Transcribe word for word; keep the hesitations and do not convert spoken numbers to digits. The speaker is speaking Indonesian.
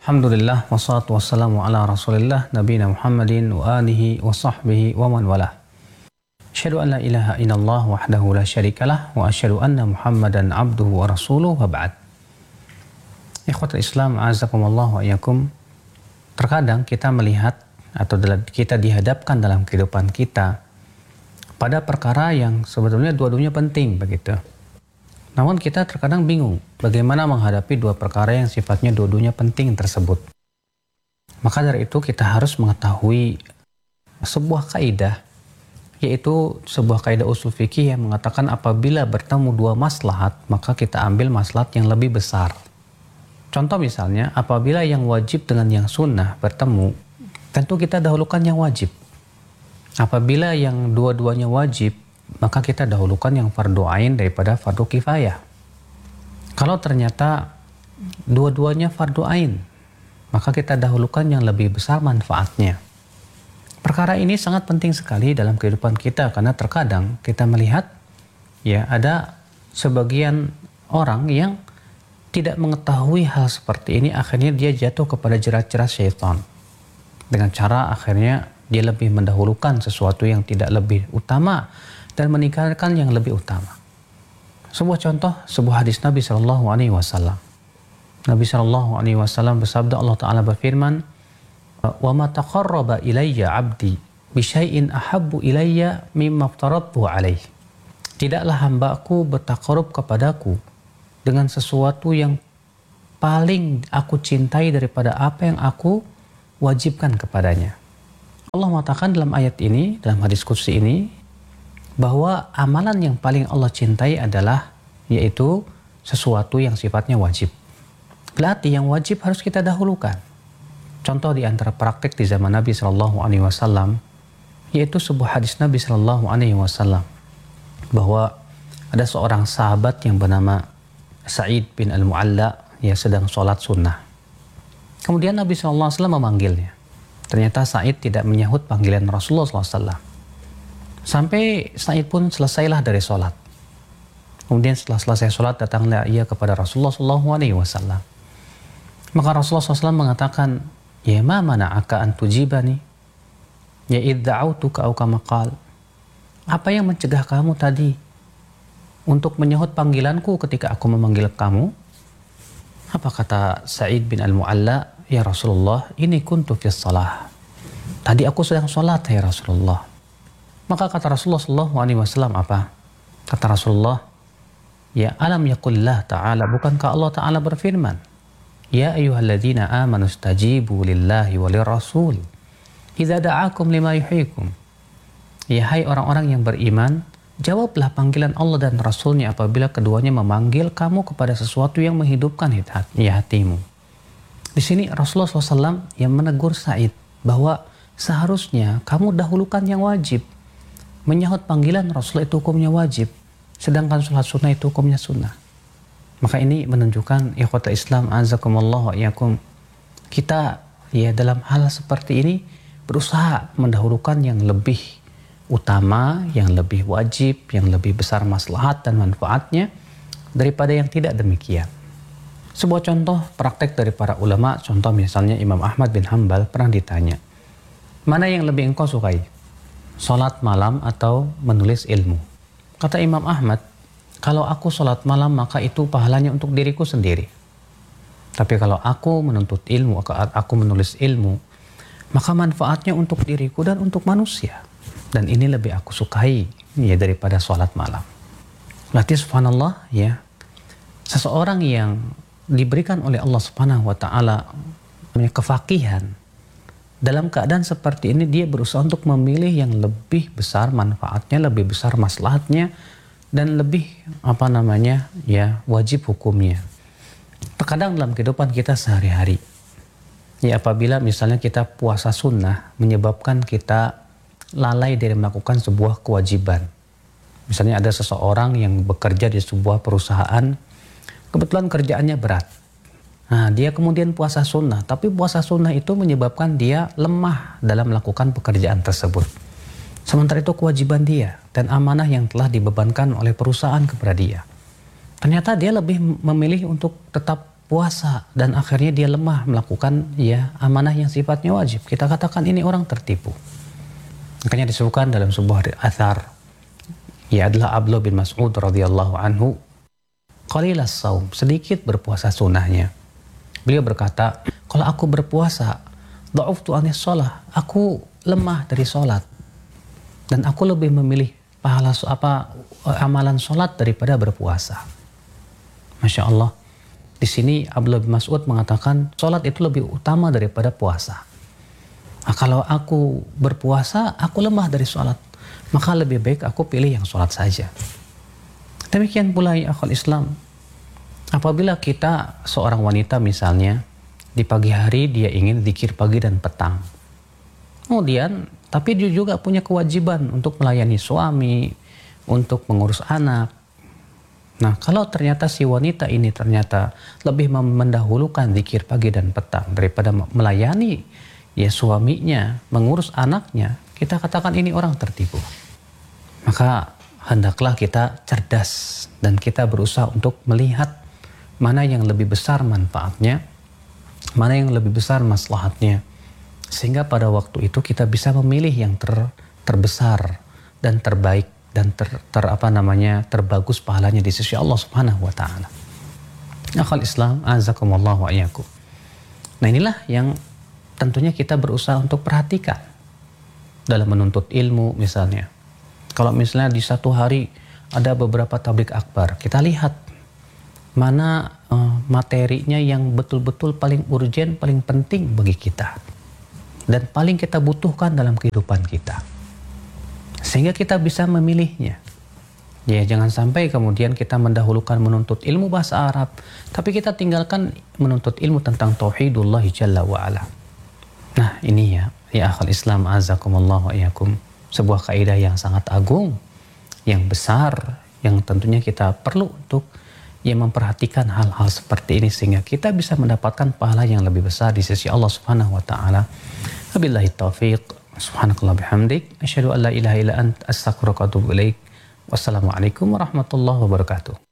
Alhamdulillah wassalatu wassalamu ala Rasulillah nabiyina Muhammadin wa alihi wa sahbihi wa man walah. Asyhadu an la ilaha illallah wahdahu la syarikalah wa asyhadu anna Muhammadan abduhu wa rasuluhu wa ba'd. Ikhwatul Islam, azakumullah wa iyyakum. Terkadang kita melihat atau kita dihadapkan dalam kehidupan kita pada perkara yang sebetulnya dua-duanya penting begitu. Namun kita terkadang bingung bagaimana menghadapi dua perkara yang sifatnya dua-duanya penting tersebut. Maka dari itu kita harus mengetahui sebuah kaidah, yaitu sebuah kaidah usul fikih yang mengatakan apabila bertemu dua maslahat, maka kita ambil maslahat yang lebih besar. Contoh misalnya, apabila yang wajib dengan yang sunnah bertemu, tentu kita dahulukan yang wajib. Apabila yang dua-duanya wajib, maka kita dahulukan yang fardu ain daripada fardu kifayah. Kalau ternyata dua-duanya fardu ain, maka kita dahulukan yang lebih besar manfaatnya. Perkara ini sangat penting sekali dalam kehidupan kita, karena terkadang kita melihat ya ada sebagian orang yang tidak mengetahui hal seperti ini, akhirnya dia jatuh kepada jerat-jerat syaitan dengan cara akhirnya dia lebih mendahulukan sesuatu yang tidak lebih utama dan meninggalkan yang lebih utama. Sebuah contoh, sebuah hadis Nabi Shallallahu Alaihi Wasallam. Nabi Shallallahu Alaihi Wasallam bersabda, Allah Taala berfirman, "Wa ma taqarraba ilayya abdi bi syai'in ahabbu ilayya mimma aftaradtuhu alaih." Tidaklah hambaku bertakarub kepadaku dengan sesuatu yang paling aku cintai daripada apa yang aku wajibkan kepadanya. Allah mengatakan dalam ayat ini, dalam hadis qudsi ini, bahwa amalan yang paling Allah cintai adalah yaitu sesuatu yang sifatnya wajib. Berarti yang wajib harus kita dahulukan. Contoh di antara praktik di zaman Nabi Shallallahu Alaihi Wasallam, yaitu sebuah hadis Nabi Shallallahu Alaihi Wasallam, bahwa ada seorang sahabat yang bernama Sa'id bin Al-Mu'alla yang sedang sholat sunnah. Kemudian Nabi Shallallahu Alaihi Wasallam memanggilnya. Ternyata Sa'id tidak menyahut panggilan Rasulullah Shallallahu Alaihi Wasallam. Sampai Sa'id pun selesailah dari sholat. Kemudian setelah selesai sholat, datanglah ia kepada Rasulullah Shallallahu Alaihi Wasallam. Maka Rasulullah Shallallahu Alaihi Wasallam mengatakan, "Ya ma mana'aka an tujibani? Ya idh da'autuka au kama qal." Apa yang mencegah kamu tadi untuk menyahut panggilanku ketika aku memanggil kamu? Apa kata Sa'id bin Al-Mu'alla? "Ya Rasulullah, ini kuntu fis shalah." Tadi aku sedang sholat, ya Rasulullah. Maka kata Rasulullah Shallallahu Alaihi Wasallam apa? Kata Rasulullah, "Ya alam yaqullah ta'ala, bukankah Allah Ta'ala berfirman, ya ayyuhalladzina amanu stajibu lillahi walir rasul idza da'akum lima yuhyikum." Ya hai orang-orang yang beriman, jawablah panggilan Allah dan Rasulnya apabila keduanya memanggil kamu kepada sesuatu yang menghidupkan hatimu. Di sini Rasulullah shallallahu alaihi wasallam yang menegur Sa'id bahwa seharusnya kamu dahulukan yang wajib. Menyahut panggilan Rasul itu hukumnya wajib, sedangkan sholat sunnah itu hukumnya sunnah. Maka ini menunjukkan ikhwatul Islam, azakumullah wa iyyakum, kita ya dalam hal seperti ini berusaha mendahulukan yang lebih utama, yang lebih wajib, yang lebih besar maslahat dan manfaatnya daripada yang tidak demikian. Sebuah contoh praktek dari para ulama, contoh misalnya Imam Ahmad bin Hanbal pernah ditanya, "Mana yang lebih engkau sukai? Sholat malam atau menulis ilmu?" Kata Imam Ahmad, "Kalau aku sholat malam maka itu pahalanya untuk diriku sendiri. Tapi kalau aku menuntut ilmu, aku menulis ilmu, maka manfaatnya untuk diriku dan untuk manusia. Dan ini lebih aku sukai ya daripada sholat malam." Berarti subhanallah ya, seseorang yang diberikan oleh Allah Subhanahu wa Ta'ala kefakihan, dalam keadaan seperti ini dia berusaha untuk memilih yang lebih besar manfaatnya, lebih besar maslahatnya, dan lebih apa namanya ya wajib hukumnya. Terkadang dalam kehidupan kita sehari-hari, ya apabila misalnya kita puasa sunnah menyebabkan kita lalai dari melakukan sebuah kewajiban. Misalnya ada seseorang yang bekerja di sebuah perusahaan, kebetulan kerjaannya berat. Nah, dia kemudian puasa sunnah, tapi puasa sunnah itu menyebabkan dia lemah dalam melakukan pekerjaan tersebut. Sementara itu kewajiban dia dan amanah yang telah dibebankan oleh perusahaan kepada dia. Ternyata dia lebih memilih untuk tetap puasa dan akhirnya dia lemah melakukan ya amanah yang sifatnya wajib. Kita katakan ini orang tertipu. Makanya disebutkan dalam sebuah athar, ya adalah Abdullah bin Mas'ud radhiyallahu anhu, qalilas saum, sedikit berpuasa sunnahnya. Beliau berkata, kalau aku berpuasa, dha'uftu anis shalah, aku lemah dari sholat dan aku lebih memilih pahala apa amalan sholat daripada berpuasa. Masya Allah. Di sini Abdullah bin Mas'ud mengatakan sholat itu lebih utama daripada puasa. Nah, kalau aku berpuasa, aku lemah dari sholat, maka lebih baik aku pilih yang sholat saja. Demikian pula ya akhwal Islam, apabila kita seorang wanita misalnya di pagi hari dia ingin zikir pagi dan petang, kemudian tapi dia juga punya kewajiban untuk melayani suami, untuk mengurus anak. Nah, kalau ternyata si wanita ini ternyata lebih mendahulukan zikir pagi dan petang daripada melayani ya suaminya, mengurus anaknya, kita katakan ini orang tertipu. Maka hendaklah kita cerdas dan kita berusaha untuk melihat mana yang lebih besar manfaatnya, mana yang lebih besar maslahatnya, sehingga pada waktu itu kita bisa memilih yang ter, terbesar dan terbaik dan ter, ter apa namanya terbagus pahalanya di sisi Allah Subhanahu wa taala. Akhwal Islam, azakumullah wa iyyakum. Nah, inilah yang tentunya kita berusaha untuk perhatikan dalam menuntut ilmu misalnya. Kalau misalnya di satu hari ada beberapa tabligh akbar, kita lihat mana uh, materinya yang betul-betul paling urgen, paling penting bagi kita dan paling kita butuhkan dalam kehidupan kita, sehingga kita bisa memilihnya. Ya, jangan sampai kemudian kita mendahulukan menuntut ilmu bahasa Arab, tapi kita tinggalkan menuntut ilmu tentang tauhidullah jalla wa ala. Nah, ini ya, ya akhal Islam azakumullah wa iyyakum, sebuah kaidah yang sangat agung, yang besar, yang tentunya kita perlu untuk ya memperhatikan hal-hal seperti ini sehingga kita bisa mendapatkan pahala yang lebih besar di sisi Allah Subhanahu wa taala. Wabillahi taufiq. Subhanakallah bihamdik, asyhadu an la ilaha illa ant, astaghfiruka wa atubu ilaik. Wassalamualaikum warahmatullahi wabarakatuh.